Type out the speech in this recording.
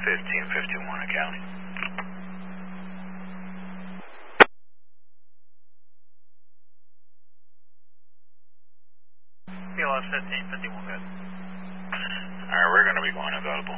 1551 County. PLS 1551, good. Alright, we're going to be going about